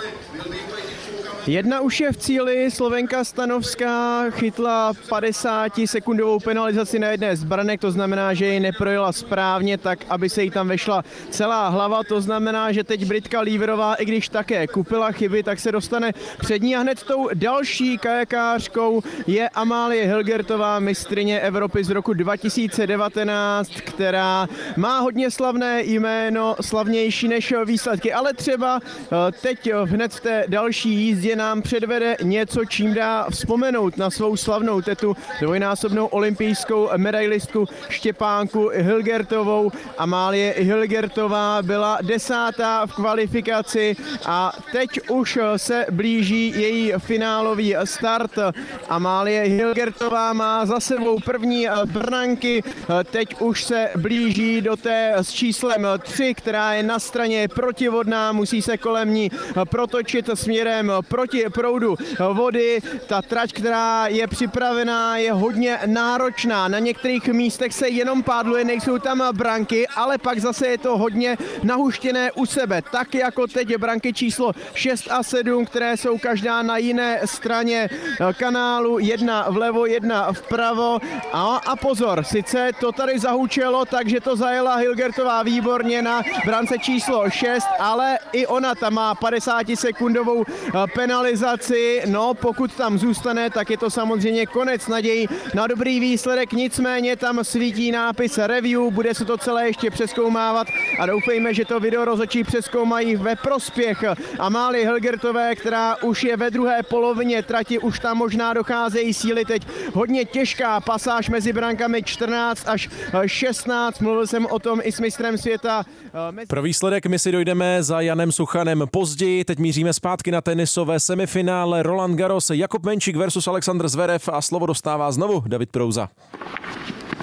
Jedna už je v cíli, Slovenka Stanovská chytla padesátisekundovou penalizaci na jedné z branek, to znamená, že ji neprojela správně, tak aby se jí tam vešla celá hlava, to znamená, že teď Britka Líverová, i když také kupila chyby, tak se dostane před ní a hned tou další kajakářkou je Amálie Hilgertová, mistryně Evropy z roku dva tisíce devatenáct, která má hodně slavné jméno, slavnější než výsledky, ale třeba teď hned v té další jízdě nám předvede něco, čím dá vzpomenout na svou slavnou tetu, dvojnásobnou olympijskou medailistku Štěpánku Hilgertovou. Amálie Hilgertová byla desátá v kvalifikaci a teď už se blíží její finálový start. Amálie Hilgertová má za sebou první branky, teď už se blíží do té s číslem tři, která je na straně protivodná, musí se kolem ní protočit směrem proti proudu vody. Ta trať, která je připravená, je hodně náročná. Na některých místech se jenom pádluje, nejsou tam branky, ale pak zase je to hodně nahuštěné u sebe. Tak jako teď branky číslo šest a sedm, které jsou každá na jiné straně kanálu. Jedna vlevo, jedna vpravo. A, a pozor, sice to tady zahučelo, takže to zajela Hilgertová výborně na brance číslo šest, ale i ona tam má padesátisekundovou penalizaci. No, pokud tam zůstane, tak je to samozřejmě konec naději na dobrý výsledek. Nicméně tam svítí nápis review, bude se to celé ještě přezkoumávat a doufejme, že to video rozhodčí přezkoumají ve prospěch Amálie Hilgertové, která už je ve druhé polovině trati, už tam možná docházejí síly. Teď hodně těžká pasáž mezi brankami čtrnáct až šestnáct. Mluvil jsem o tom i s mistrem světa. Pro výsledek my si dojdeme za Janem Suchanem později. Teď míříme zpátky na tenisové semifinále Roland Garros. Jakub Menčík versus Alexandr Zverev a slovo dostává znovu David Prouza.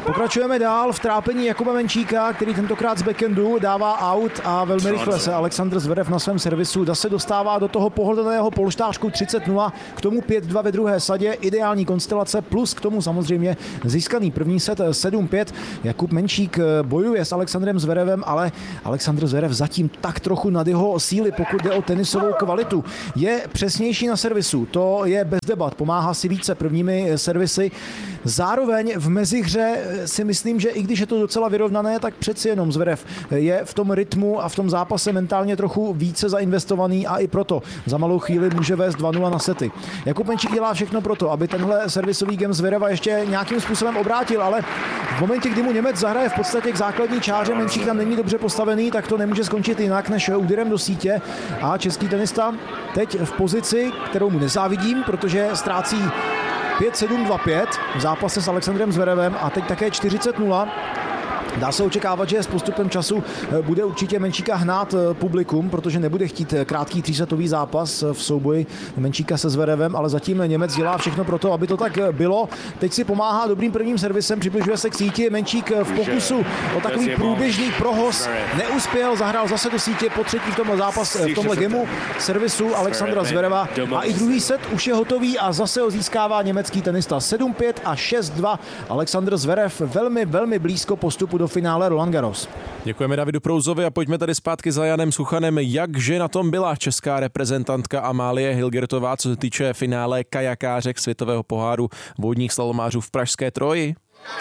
Pokračujeme dál v trápení Jakuba Menčíka, který tentokrát z backendu dává out a velmi rychle se Alexandr Zverev na svém servisu zase dostává do toho pohodlného polštářku třicet nula, k tomu pět dva ve druhé sadě, ideální konstelace, plus k tomu samozřejmě získaný první set sedm pět. Jakub Menčík bojuje s Alexandrem Zverevem, ale Alexandr Zverev zatím tak trochu nad jeho síly, pokud jde o tenisovou kvalitu. Je přesnější na servisu, to je bez debat, pomáhá si více prvními servisy. Zároveň v mezihře si myslím, že i když je to docela vyrovnané, tak přeci jenom Zverev je v tom rytmu a v tom zápase mentálně trochu více zainvestovaný a i proto za malou chvíli může vést dva nula na sety. Jakub Menčík dělá všechno proto, aby tenhle servisový game Zvereva ještě nějakým způsobem obrátil, ale v momentě, kdy mu Němec zahraje v podstatě k základní čáře, Menčík tam není dobře postavený, tak to nemůže skončit jinak než úderem do sítě a český tenista teď v pozici, kterou mu nezávidím, protože ztrácí pět sedm dva pět v zápase s Alexandrem Zverevem a teď také čtyřicet nula. Dá se očekávat, že s postupem času bude určitě Menčíka hnát publikum, protože nebude chtít krátký třísetový zápas v souboji Menčíka se Zverevem, ale zatím Němec dělá všechno pro to, aby to tak bylo. Teď si pomáhá dobrým prvním servisem, přibližuje se k síti. Menčík v pokusu o takový průběžný prohoz neuspěl, zahrál zase do sítě po třetí v tomhle zápas, v tomhle gemu servisu Alexandra Zvereva a i druhý set už je hotový a zase ho získává německý tenista sedm pět a šest dva. Alexandr Zverev velmi, velmi blízko postupu do finále Roland Garros. Děkujeme Davidu Prouzovi a pojďme tady zpátky za Janem Suchanem. Jakže na tom byla česká reprezentantka Amálie Hilgertová, co se týče finále kajakářek světového poháru vodních slalomářů v pražské Troji?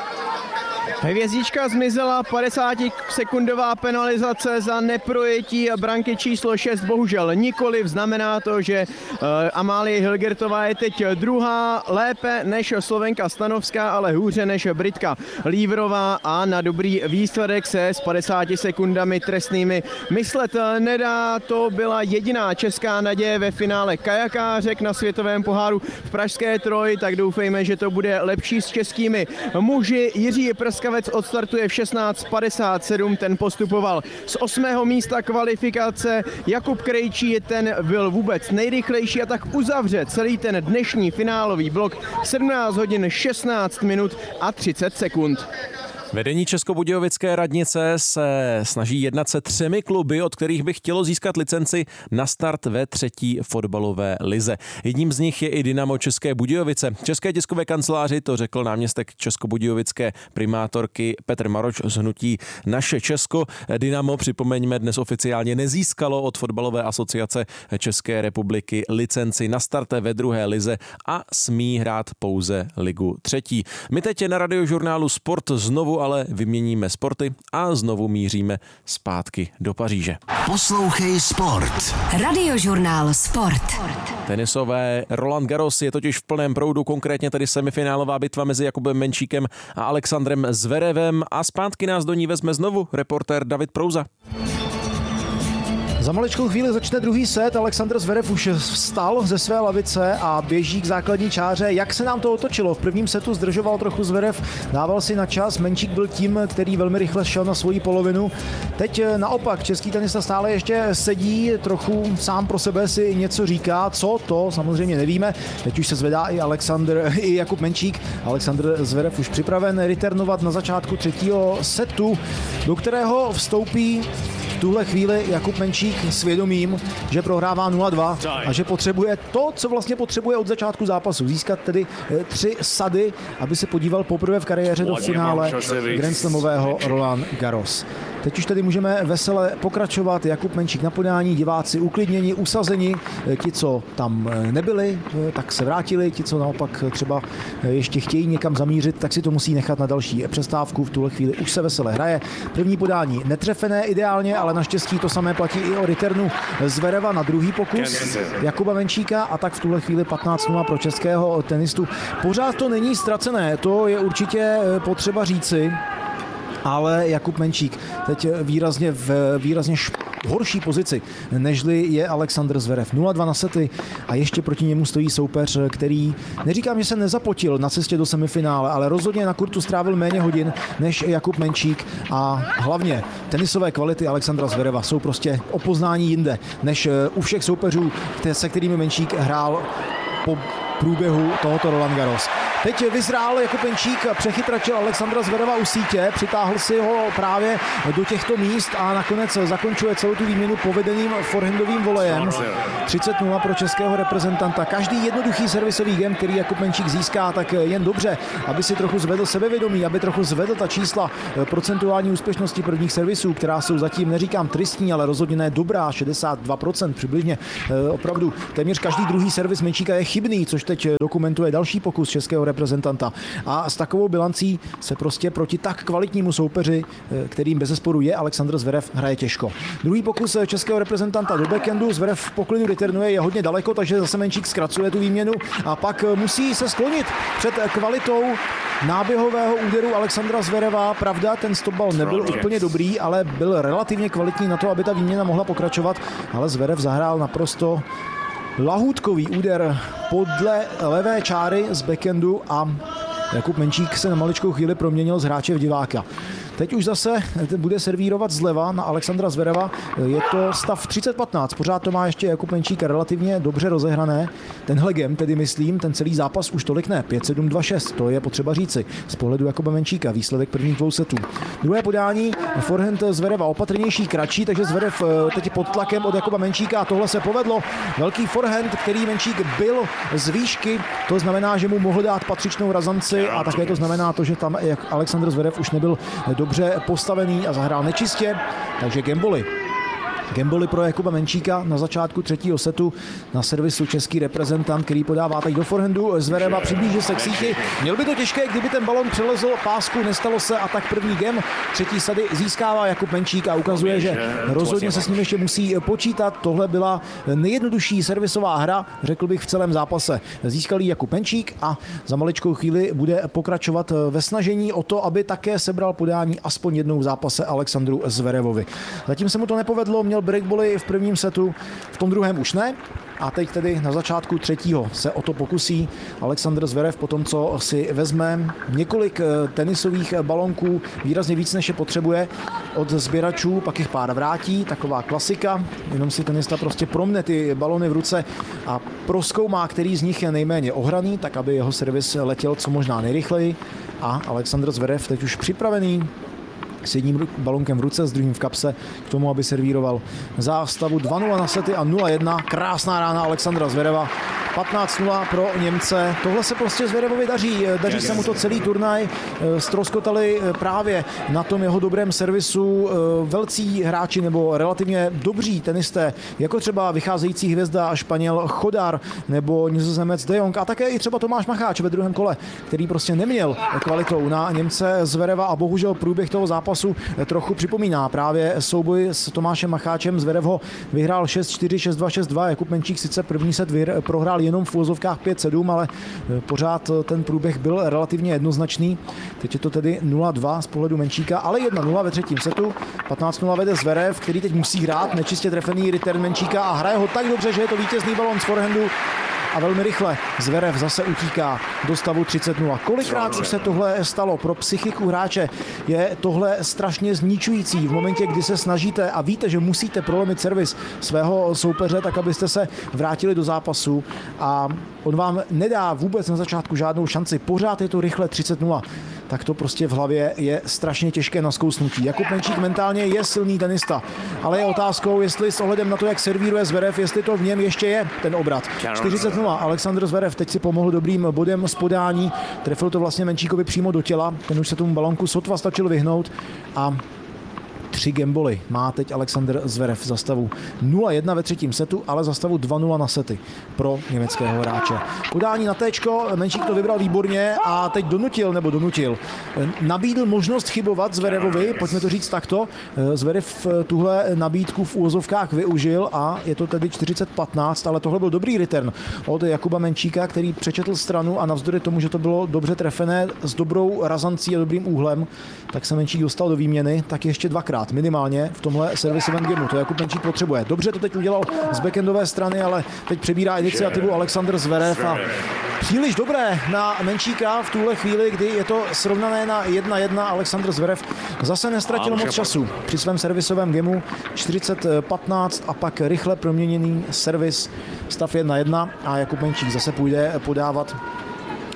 Hvězdička zmizela, padesátisekundová penalizace za neprojetí branky číslo šest, bohužel nikoliv. Znamená to, že Amálie Hilgertová je teď druhá, lépe než Slovenka Stanovská, ale hůře než Britka Líverová a na dobrý výsledek se s padesáti sekundami trestnými myslet nedá. To byla jediná česká naděje ve finále kajakářek na světovém poháru v pražské Troji, tak doufejme, že to bude lepší s českými muži. Jiří Prskavec odstartuje v šestnáct padesát sedm, ten postupoval z osmého místa kvalifikace. Jakub Krejčí, ten byl vůbec nejrychlejší a tak uzavře celý ten dnešní finálový blok sedmnáct hodin šestnáct minut a třicet sekund. Vedení Českobudějovické radnice se snaží jednat se třemi kluby, od kterých by chtělo získat licenci na start ve třetí fotbalové lize. Jedním z nich je i Dynamo České Budějovice. České tiskové kanceláři to řekl náměstek českobudějovické primátorky Petr Maroč z hnutí Naše Česko. Dynamo, připomeňme, dnes oficiálně nezískalo od fotbalové asociace České republiky licenci na start ve druhé lize a smí hrát pouze ligu třetí. My teď na Radiožurnálu Sport znovu ale vyměníme sporty a znovu míříme zpátky do Paříže. Poslouchej Sport. Radiožurnál Sport. Tenisové Roland Garros je totiž v plném proudu, konkrétně tedy semifinálová bitva mezi Jakubem Menčíkem a Alexandrem Zverevem a zpátky nás do ní vezme znovu reportér David Prouza. Za maličkou chvíli začne druhý set, Alexandr Zverev už vstal ze své lavice a běží k základní čáře. Jak se nám to otočilo? V prvním setu zdržoval trochu Zverev, dával si na čas, Menčík byl tím, který velmi rychle šel na svoji polovinu. Teď naopak český tenista stále ještě sedí, trochu sám pro sebe si něco říká, co to samozřejmě nevíme. Teď už se zvedá i Alexandr, i Jakub Menčík. Alexandr Zverev už připraven returnovat na začátku třetího setu, do kterého vstoupí v tuhle chvíli Jakub Menčík svědomím, že prohrává nula dva a že potřebuje to, co vlastně potřebuje od začátku zápasu. Získat tedy tři sady, aby se podíval poprvé v kariéře do finále Grand Slamového Roland Garros. Teď už tedy můžeme vesele pokračovat. Jakub Menčík na podání, diváci uklidněni, usazeni. Ti, co tam nebyli, tak se vrátili. Ti, co naopak třeba ještě chtějí někam zamířit, tak si to musí nechat na další přestávku. V tuhle chvíli už se vesele hraje. První podání netrefené ideálně, ale naštěstí to samé platí i o returnu Zvereva na druhý pokus Jakuba Menčíka a tak v tuhle chvíli patnáct nula pro českého tenistu. Pořád to není ztracené, to je určitě potřeba říci. Ale Jakub Menčík teď výrazně v výrazně šp- horší pozici, nežli je Alexandr Zverev. nula dva na sety a ještě proti němu stojí soupeř, který, neříkám, že se nezapotil na cestě do semifinále, ale rozhodně na kurtu strávil méně hodin než Jakub Menčík a hlavně tenisové kvality Alexandra Zvereva jsou prostě o poznání jinde, než u všech soupeřů, se kterými Menčík hrál po průběhu tohoto Roland Garros. Teď vyzrál Jakub Menčík, přechytračil Alexandra Zvereva u sítě, přitáhl si ho právě do těchto míst a nakonec zakončuje celou tu výměnu povedeným forehandovým volejem. třicet nula pro českého reprezentanta. Každý jednoduchý servisový game, který Jakub Menčík získá, tak jen dobře, aby si trochu zvedl sebevědomí, aby trochu zvedl ta čísla procentuální úspěšnosti prvních servisů, která jsou zatím, neříkám tristní, ale rozhodně ne dobrá, šedesát dva procent přibližně. Opravdu téměř každý druhý servis Menčíka je chybný, což teď dokumentuje další pokus českého reprezentanta. A s takovou bilancí se prostě proti tak kvalitnímu soupeři, kterým bezesporu je Alexandr Zverev, hraje těžko. Druhý pokus českého reprezentanta do backhandu, Zverev v poklidu returnuje, je hodně daleko, takže zase Menčík zkracuje tu výměnu a pak musí se sklonit před kvalitou náběhového úderu Alexandra Zvereva. Pravda, ten stopbal nebyl úplně dobrý, ale byl relativně kvalitní na to, aby ta výměna mohla pokračovat, ale Zverev zahrál naprosto lahůdkový úder podle levé čáry z backhandu a Jakub Menčík se na maličkou chvíli proměnil z hráče v diváka. Teď už zase bude servírovat zleva na Alexandra Zvereva. Je to stav třicet patnáct. Pořád to má ještě Jakub Menčík relativně dobře rozehrané. Tenhle game, tedy myslím, ten celý zápas už tolik ne. pět sedm dva šest, to je potřeba říci. Z pohledu Jakuba Menčíka, výsledek prvních dvou setů. Druhé podání, forehand Zvereva opatrnější, kratší, takže Zverev teď pod tlakem od Jakuba Menčíka a tohle se povedlo. Velký forehand, který Menčík byl z výšky, to znamená, že mu mohl dát patřičnou razanci a také to znamená to, že tam Alexandr Zverev už nebyl dobře postavený a zahrál nečistě, takže gamboli. Gamboli pro Jakuba Menčíka na začátku třetího setu na servisu český reprezentant, který podává teď do forehandu Zvereva, přiblížil se k síti. Měl by to těžké, kdyby ten balon přelezl pásku, nestalo se a tak první gem třetí sady získává Jakub Menčík a ukazuje, že rozhodně se s ním ještě musí počítat. Tohle byla nejjednodušší servisová hra, řekl bych, v celém zápase. Získal ji Jakub Menčík a za maličkou chvíli bude pokračovat ve snažení o to, aby také sebral podání aspoň jednou v zápase Alexandru Zverevovi. Zatím se mu to nepovedlo, měl breakbally v prvním setu, v tom druhém už ne. A teď tedy na začátku třetího se o to pokusí Alexandr Zverev po tom, co si vezme několik tenisových balonků, výrazně víc, než je potřebuje od sběračů, pak jich pár vrátí, taková klasika, jenom si tenista prostě promne ty balony v ruce a prozkoumá, který z nich je nejméně ohraný, tak aby jeho servis letěl co možná nejrychleji a Alexandr Zverev teď už připravený s jedním balonkem v ruce, s druhým v kapse k tomu, aby servíroval zástavu dva nula na sety a nula jedna. Krásná rána Alexandra Zvereva. patnáct nula pro Němce. Tohle se prostě Zverevovi daří. Daří se mu to celý turnaj. Ztroskotali právě na tom jeho dobrém servisu velcí hráči nebo relativně dobří tenisté, jako třeba vycházející hvězda Španěl Chodar nebo Nizozemec De Jong a také i třeba Tomáš Macháč ve druhém kole, který prostě neměl kvalitou na Němce Zvereva a bohužel průběh toho zápasu trochu připomíná právě souboj s Tomášem Macháčem. Zverev ho vyhrál šest čtyři, šest dva, šest dva. Jakub Menčík sice první set vyhr, prohrál jenom v úvozovkách pět sedm, ale pořád ten průběh byl relativně jednoznačný. Teď je to tedy nula dva z pohledu Menčíka, ale jedna nula ve třetím setu. patnáct nula vede Zverev, který teď musí hrát nečistě trefený return Menčíka a hraje ho tak dobře, že je to vítězný balon z forehandu. A velmi rychle Zverev zase utíká do stavu třicet nula. Kolikrát už se tohle stalo? Pro psychiku hráče je tohle strašně zničující. V momentě, kdy se snažíte a víte, že musíte prolomit servis svého soupeře, tak abyste se vrátili do zápasu a on vám nedá vůbec na začátku žádnou šanci. Pořád je to rychle třicet nula. Tak to prostě v hlavě je strašně těžké na zkousnutí. Jakub Menčík mentálně je silný tenista, ale je otázkou, jestli s ohledem na to, jak servíruje Zverev, jestli to v něm ještě je ten obrat. čtyřicet nula. Alexandr Zverev teď si pomohl dobrým bodem z podání. Trefil to vlastně Menčíkovi přímo do těla. Ten už se tomu balonku sotva stačil vyhnout a tři gamboly má teď Alexandr Zverev za stavu nula jedna ve třetím setu, ale za stavu dva nula na sety pro německého hráče. Podání na téčko, Menčík to vybral výborně a teď donutil, nebo donutil, nabídl možnost chybovat Zverevovi, pojďme to říct takto. Zverev tuhle nabídku v úvozovkách využil a je to tedy čtyřicet patnáct, ale tohle byl dobrý return od Jakuba Menčíka, který přečetl stranu a navzdory tomu, že to bylo dobře trefené s dobrou razancí a dobrým úhlem, tak se Menčík dostal do výměny, tak ještě dvakrát minimálně v tomhle servisovém gameu. To Jakub Menčík potřebuje. Dobře to teď udělal z backendové strany, ale teď přebírá iniciativu Alexandr Zverev a příliš dobré na Menčíka v tuhle chvíli, kdy je to srovnané na jedna jedna. Alexandr Zverev zase nestratil moc času při svém servisovém gameu. čtyřicet patnáct a pak rychle proměněný servis, stav jedna jedna a Jakub Menčík zase půjde podávat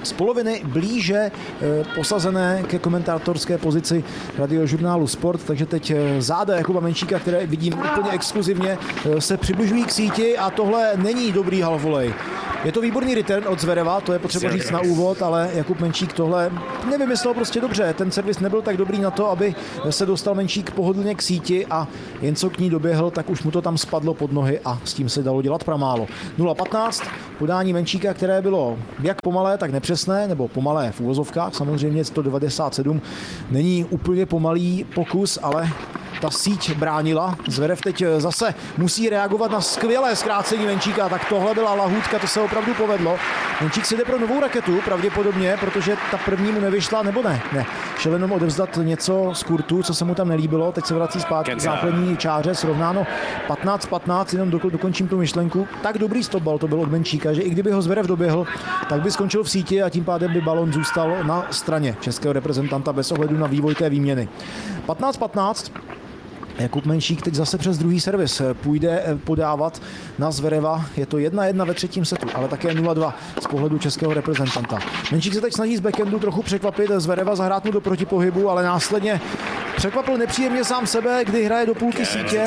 z poloviny blíže posazené ke komentátorské pozici radiožurnálu Sport, takže teď záda Jakuba Menšíka, které vidím úplně exkluzivně, se přibližují k síti a tohle není dobrý half volley. Je to výborný return od Zvereva, to je potřeba říct na úvod, ale Jakub Menšík tohle nevymyslel prostě dobře. Ten servis nebyl tak dobrý na to, aby se dostal Menšík pohodlně k síti a jen co k ní doběhl, tak už mu to tam spadlo pod nohy a s tím se dalo dělat pramálo. nula patnáct, podání Menšíka, které bylo jak pomalé, tak nepřesné, nebo pomalé v úvozovkách, samozřejmě sto devadesát sedm není úplně pomalý pokus, ale ta síť bránila. Zverev teď zase musí reagovat na skvělé zkrácení Menšíka, tak tohle byla lahůdka, to se opravdu povedlo. Menšík si jde pro novou raketu, pravděpodobně, protože ta první mu nevyšla, nebo ne? Ne. Šel jenom odevzdat něco z kurtu, co se mu tam nelíbilo, teď se vrací zpátky k základní čáře, srovnáno patnáct patnáct, jenom do, dokončím tu myšlenku. Tak dobrý stopbal to byl od Menšíka, že i kdyby ho Zverev doběhl, tak by skončil v síti a tím pádem by balon zůstal na straně českého reprezentanta bez ohledu na vývoj té výměny. patnáct patnáct. Jakub Menšík teď zase přes druhý servis půjde podávat na Zvereva. Je to jedna jedna ve třetím setu, ale také nula dva z pohledu českého reprezentanta. Menšík se teď snaží z backendu trochu překvapit Zvereva, zahrát mu do protipohybu, ale následně překvapil nepříjemně sám sebe, kdy hraje do půlky sítě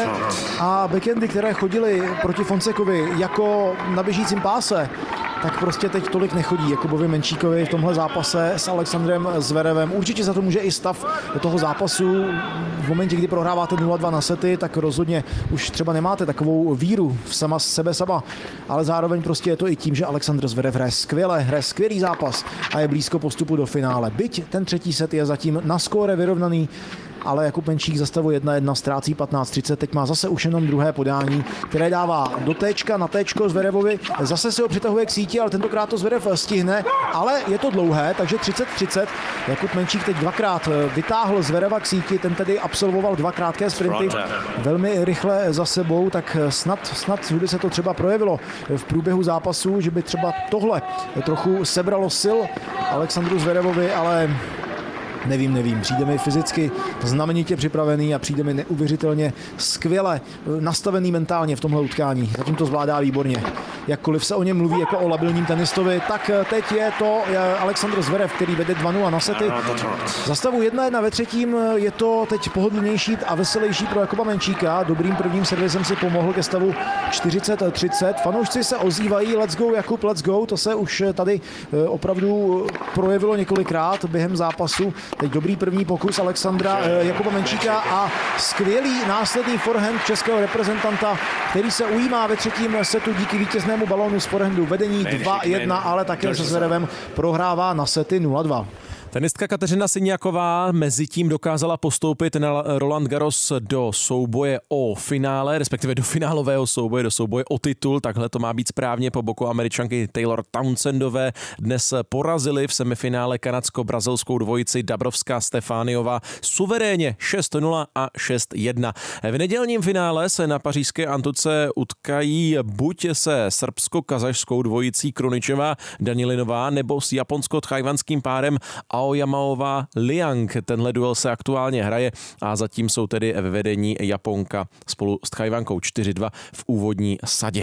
a backendy, které chodily proti Fonsekovi jako na běžícím páse, tak prostě teď tolik nechodí Jakubovi Menšíkovi v tomhle zápase s Alexandrem Zverevem. Určitě za to může i stav do toho zápasu. V momentě, kdy prohráváte nula dva na sety, tak rozhodně už třeba nemáte takovou víru v sama sebe sama, ale zároveň prostě je to i tím, že Alexandr Zverev hraje skvěle, hraje skvělý zápas a je blízko postupu do finále. Byť ten třetí set je zatím na skóre vyrovnaný, ale Jakub Menšík za stavu jedna jedna ztrácí patnáct třicet, teď má zase už jenom druhé podání, které dává do téčka na téčko Zverevovi, zase se ho přitahuje k síti, ale tentokrát to Zverev stihne, ale je to dlouhé, takže třicet třicet. Jakub Menšík teď dvakrát vytáhl Zvereva k síti, ten tedy absolvoval dva krátké sprinty velmi rychle za sebou, tak snad, snad by se to třeba projevilo v průběhu zápasu, že by třeba tohle trochu sebralo sil Alexandru Zverevovi, ale Nevím, nevím, přijde mi fyzicky znamenitě připravený a přijde mi neuvěřitelně skvěle nastavený mentálně v tomhle utkání. Zatím to zvládá výborně. Jakkoliv se o něm mluví jako o labilním tenistovi, tak teď je to Alexandr Zverev, který vede dva nula na sety. Za stavu jedna jedna ve třetím je to teď pohodlnější a veselější pro Jakuba Menšíka. Dobrým prvním servisem si pomohl ke stavu čtyřicet třicet. Fanoušci se ozývají, let's go Jakub, let's go. To se už tady opravdu projevilo několikrát během zápasu. Teď dobrý první pokus Alexandra Jakuba Menšíka a skvělý následný forehand českého reprezentanta, který se ujímá ve třetím setu díky vítěznému balónu z forehandu. Vedení dva jedna, ale také se Zverevem prohrává na sety nula dva. Tenistka Kateřina Siniaková mezi tím dokázala postoupit na Roland Garros do souboje o finále, respektive do finálového souboje, do souboje o titul. Takhle to má být správně. Po boku Američanky Taylor Townsendové dnes porazili v semifinále kanadsko-brazilskou dvojici Dabrowská Stefániová suverénně šest nula a šest jedna. V nedělním finále se na pařížské Antuce utkají buď se srbsko-kazašskou dvojicí Kruničová Danilinová nebo s japonsko-tchajvanským párem Aoyamaová Liang. Tenhle duel se aktuálně hraje a zatím jsou tedy ve vedení Japonka spolu s Tchajvankou čtyři dva v úvodní sadě.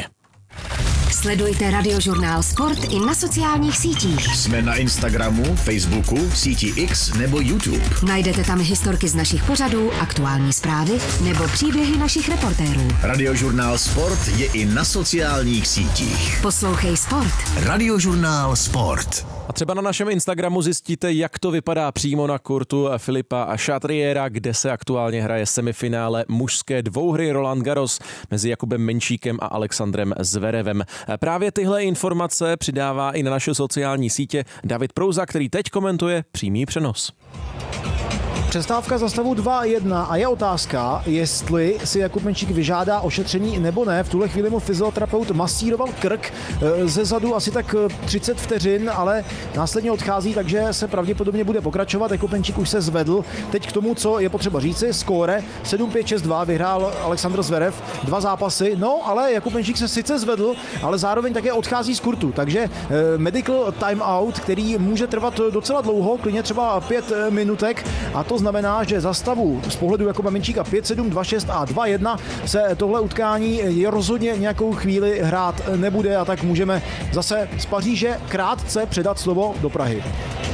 Sledujte Radiožurnál Sport i na sociálních sítích. Jsme na Instagramu, Facebooku, síti X nebo YouTube. Najdete tam historky z našich pořadů, aktuální zprávy nebo příběhy našich reportérů. Radiožurnál Sport je i na sociálních sítích. Poslouchej Sport. Radiožurnál Sport. A třeba na našem Instagramu zjistíte, jak to vypadá přímo na kurtu Filipa Chatriera, kde se aktuálně hraje semifinále mužské dvouhry Roland Garros mezi Jakubem Menšíkem a Alexandrem Zverevem. Právě tyhle informace přidává i na naše sociální sítě David Prouza, který teď komentuje přímý přenos. Přestávka za stavu dva jedna a je otázka, jestli si Jakub Menšík vyžádá ošetření nebo ne. V tuhle chvíli mu fyzioterapeut masíroval krk ze zadu asi tak třicet vteřin, ale následně odchází, takže se pravděpodobně bude pokračovat. Jakub Menšík už se zvedl. Teď k tomu, co je potřeba říci, skóre sedm pět šest dva vyhrál Alexandr Zverev, dva zápasy, no ale Jakub Menšík se sice zvedl, ale zároveň také odchází z kurtu, takže medical timeout, který může trvat docela dlouho, klidně třeba pět minutek, a to to znamená, že za stavu z pohledu Jakuba Menšíka pět sedm, dva šest a dva jedna se tohle utkání je rozhodně nějakou chvíli hrát nebude a tak můžeme zase z Paříže krátce předat slovo do Prahy.